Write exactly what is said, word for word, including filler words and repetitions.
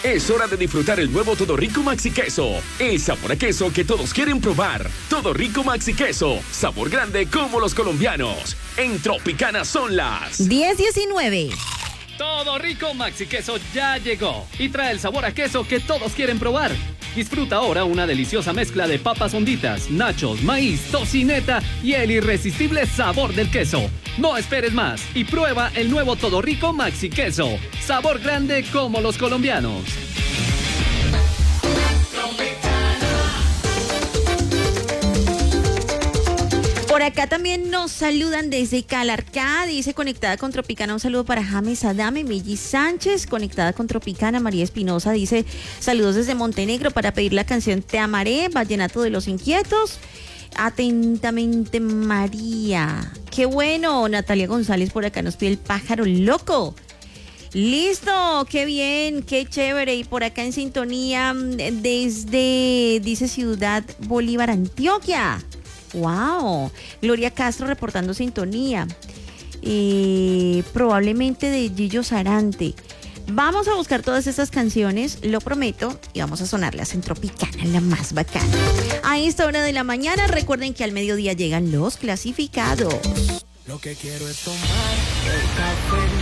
Es hora de disfrutar el nuevo Todo Rico Maxi Queso. El sabor a queso que todos quieren probar. Todo Rico Maxi Queso. Sabor grande como los colombianos. En Tropicana son las diez diecinueve. Todo Rico Maxi Queso ya llegó y trae el sabor a queso que todos quieren probar. Disfruta ahora una deliciosa mezcla de papas honditas, nachos, maíz, tocineta y el irresistible sabor del queso. No esperes más y prueba el nuevo Todo Rico Maxi Queso. Sabor grande como los colombianos. Por acá también nos saludan desde Calarcá, dice conectada con Tropicana, un saludo para James Adame, Milly Sánchez, conectada con Tropicana, María Espinosa dice saludos desde Montenegro para pedir la canción Te Amaré, Vallenato de los Inquietos. Atentamente María. Qué bueno, Natalia González por acá nos pide El Pájaro Loco. Listo, qué bien, qué chévere. Y por acá en sintonía desde, dice Ciudad Bolívar, Antioquia. Wow, Gloria Castro reportando sintonía, eh, probablemente de Gillo Sarante. Vamos a buscar todas esas canciones, lo prometo, y vamos a sonarlas en Tropicana, la más bacana. A esta hora de la mañana, recuerden que al mediodía llegan los clasificados. Lo que quiero es tomar el café